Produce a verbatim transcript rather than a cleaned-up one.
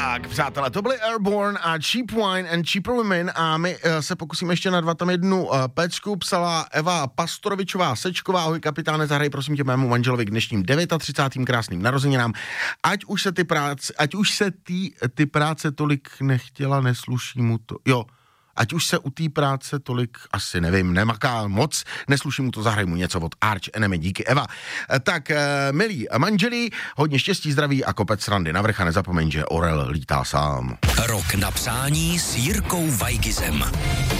Tak, přátelé, to byly Airborne a Cheap Wine and Cheaper Women a my uh, se pokusíme ještě na dva tam jednu uh, pecku. Psala Eva Pastorovičová Sečková. Ahoj kapitáne, zahraj prosím tě mému manželovi k dnešním třicátým devátým krásným narozeninám. Ať už se ty práce, ať už se ty, ty práce tolik nechtěla, nesluší mu to. Jo. Ať už se u té práce tolik, asi nevím, nemaká moc, nesluší mu to, zahraj mu něco od Arch Enemy, díky Eva. Tak, milí manželí, hodně štěstí, zdraví a kopec srandy navrch a nezapomeň, že orel lítá sám. Rok na přání s Jirkou Weigizem.